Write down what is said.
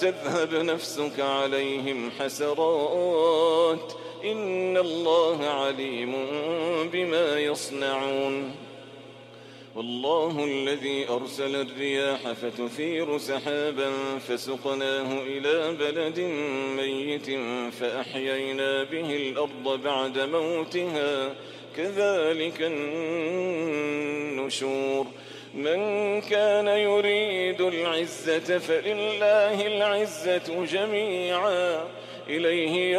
تذهب نفسك عليهم حسرات إن الله عليم بما يصنعون والله الذي أرسل الرياح فتثير سحابا فسقناه إلى بلد ميت فأحيينا به الأرض بعد موتها كذلك النشور من كان يريد العزة فلله العزة جميعا إليه